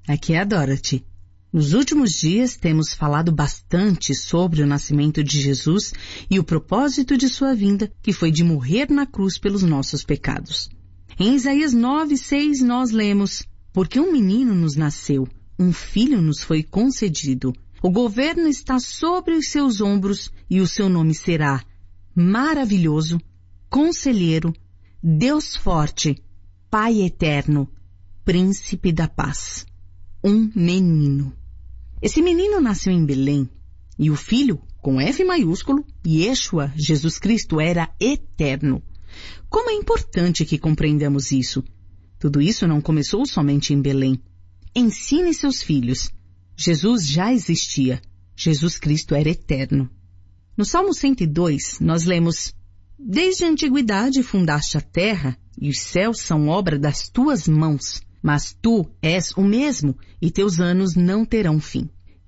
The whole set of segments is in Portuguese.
Aqui é a Dorothy. Nos últimos dias temos falado bastante sobre o nascimento de Jesus e o propósito de sua vinda, que foi de morrer na cruz pelos nossos pecados. Em Isaías 9:6 nós lemos: porque um menino nos nasceu, um filho nos foi concedido. O governo está sobre os seus ombros e o seu nome será Maravilhoso, Conselheiro, Deus Forte, Pai Eterno, Príncipe da Paz. Um menino. Esse menino nasceu em Belém, e o filho, com F maiúsculo, Yeshua, Jesus Cristo, era eterno. Como é importante que compreendamos isso. Tudo isso não começou somente em Belém. Ensine seus filhos. Jesus já existia. Jesus Cristo era eterno. No Salmo 102, nós lemos: desde a antiguidade fundaste a terra, e os céus são obra das tuas mãos. Mas tu és o mesmo, e teus anos não terão fim.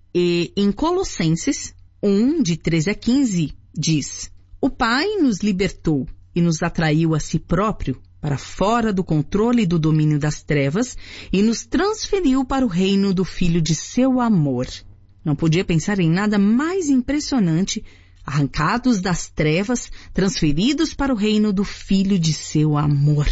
E em Colossenses 1, de 13 a 15, diz: o Pai nos libertou e nos atraiu a si próprio, para fora do controle e do domínio das trevas, e nos transferiu para o reino do Filho de seu amor. Não podia pensar em nada mais impressionante, arrancados das trevas, transferidos para o reino do Filho de seu amor.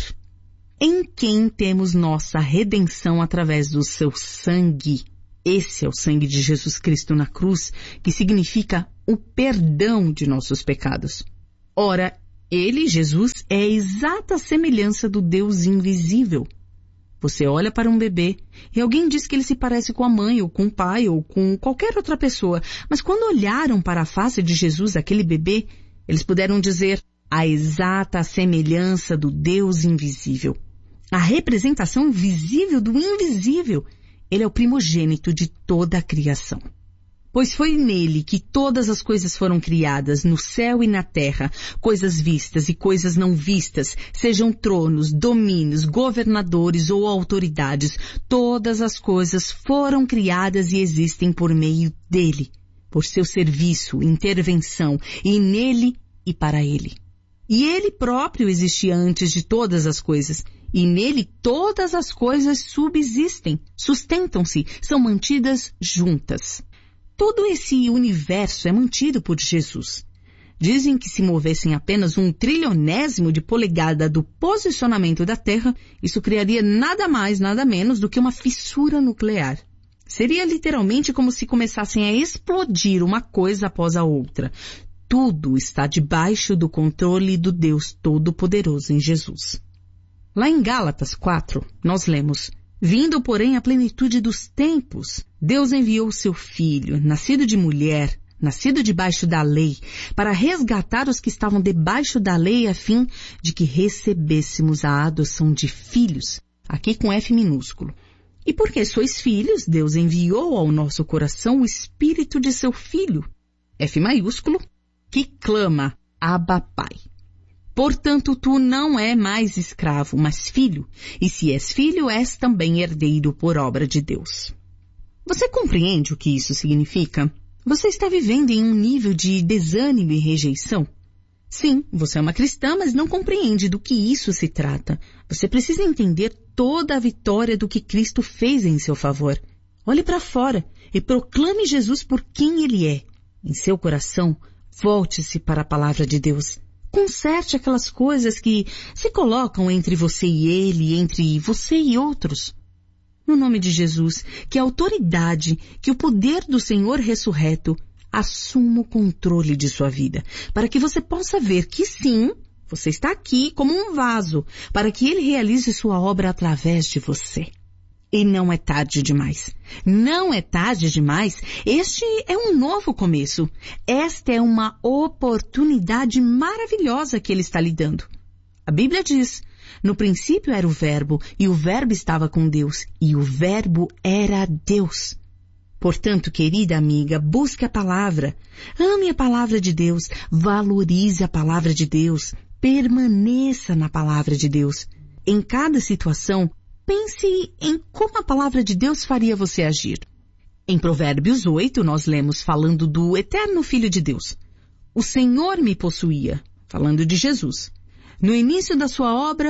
Em quem temos nossa redenção através do seu sangue. Esse é o sangue de Jesus Cristo na cruz, que significa o perdão de nossos pecados. Ora, ele, Jesus, é a exata semelhança do Deus invisível. Você olha para um bebê e alguém diz que ele se parece com a mãe, ou com o pai, ou com qualquer outra pessoa. Mas quando olharam para a face de Jesus, aquele bebê, eles puderam dizer a exata semelhança do Deus invisível. A representação visível do invisível. Ele é o primogênito de toda a criação. Pois foi nele que todas as coisas foram criadas, no céu e na terra, coisas vistas e coisas não vistas, sejam tronos, domínios, governadores ou autoridades. Todas as coisas foram criadas e existem por meio dele, por seu serviço, intervenção, e nele e para ele. E ele próprio existia antes de todas as coisas, e nele todas as coisas subsistem, sustentam-se, são mantidas juntas. Todo esse universo é mantido por Jesus. Dizem que se movessem apenas 1/trilionésimo de polegada do posicionamento da Terra, isso criaria nada mais, nada menos do que uma fissura nuclear. Seria literalmente como se começassem a explodir uma coisa após a outra. Tudo está debaixo do controle do Deus Todo-Poderoso em Jesus. Lá em Gálatas 4, nós lemos: vindo, porém, a plenitude dos tempos, Deus enviou seu Filho, nascido de mulher, nascido debaixo da lei, para resgatar os que estavam debaixo da lei, a fim de que recebêssemos a adoção de filhos, aqui com F minúsculo. E porque sois filhos, Deus enviou ao nosso coração o Espírito de seu Filho, F maiúsculo, que clama: Abba, Pai. Portanto, tu não é mais escravo, mas filho, e se és filho, és também herdeiro por obra de Deus. Você compreende o que isso significa? Você está vivendo em um nível de desânimo e rejeição? Sim, você é uma cristã, mas não compreende do que isso se trata. Você precisa entender toda a vitória do que Cristo fez em seu favor. Olhe para fora e proclame Jesus por quem Ele é. Em seu coração, volte-se para a palavra de Deus. Conserte aquelas coisas que se colocam entre você e Ele, entre você e outros. No nome de Jesus, que a autoridade, que o poder do Senhor ressurreto assuma o controle de sua vida, para que você possa ver que sim, você está aqui como um vaso, para que Ele realize sua obra através de você. E não é tarde demais. Não é tarde demais. Este é um novo começo. Esta é uma oportunidade maravilhosa que Ele está lhe dando. A Bíblia diz: no princípio era o Verbo, e o Verbo estava com Deus, e o Verbo era Deus. Portanto, querida amiga, busque a palavra. Ame a palavra de Deus. Valorize a palavra de Deus. Permaneça na palavra de Deus. Em cada situação, pense em como a palavra de Deus faria você agir. Em Provérbios 8, nós lemos falando do eterno Filho de Deus. O Senhor me possuía, falando de Jesus. No início da sua obra,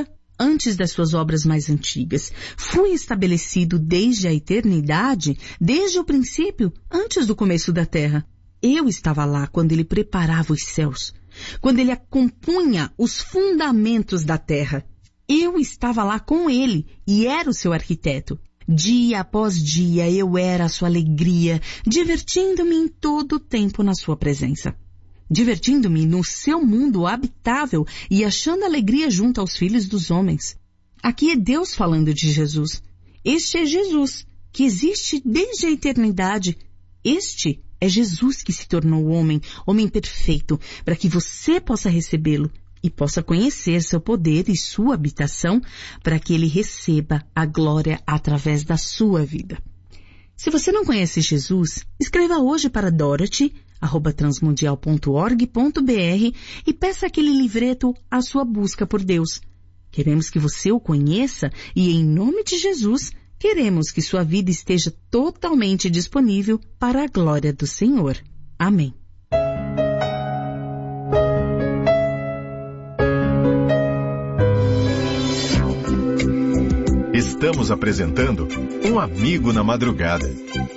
antes das suas obras mais antigas. Fui estabelecido desde a eternidade, desde o princípio, antes do começo da terra. Eu estava lá quando ele preparava os céus, quando ele compunha os fundamentos da terra. Eu estava lá com ele e era o seu arquiteto. Dia após dia eu era a sua alegria, divertindo-me em todo o tempo na sua presença. Divertindo-me no seu mundo habitável e achando alegria junto aos filhos dos homens. Aqui é Deus falando de Jesus. Este é Jesus, que existe desde a eternidade. Este é Jesus que se tornou homem, homem perfeito, para que você possa recebê-lo e possa conhecer seu poder e sua habitação, para que ele receba a glória através da sua vida. Se você não conhece Jesus, escreva hoje para Dorothy@transmundial.org.br e peça aquele livreto A Sua Busca por Deus. Queremos que você o conheça e, em nome de Jesus, queremos que sua vida esteja totalmente disponível para a glória do Senhor. Amém. Estamos apresentando Um Amigo na Madrugada.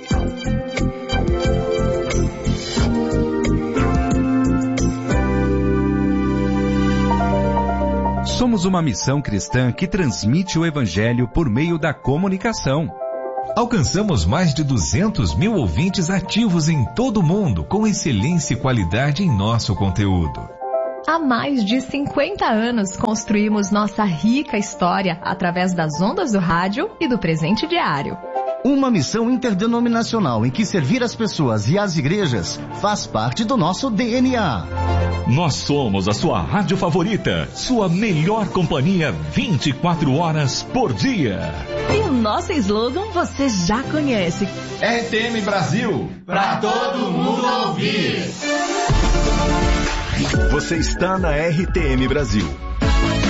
Somos uma missão cristã que transmite o Evangelho por meio da comunicação. Alcançamos mais de 200 mil ouvintes ativos em todo o mundo, com excelência e qualidade em nosso conteúdo. Há mais de 50 anos construímos nossa rica história através das ondas do rádio e do presente diário. Uma missão interdenominacional em que servir as pessoas e as igrejas faz parte do nosso DNA. Nós somos a sua rádio favorita, sua melhor companhia 24 horas por dia. E o nosso slogan você já conhece. RTM Brasil, pra todo mundo ouvir. Você está na RTM Brasil.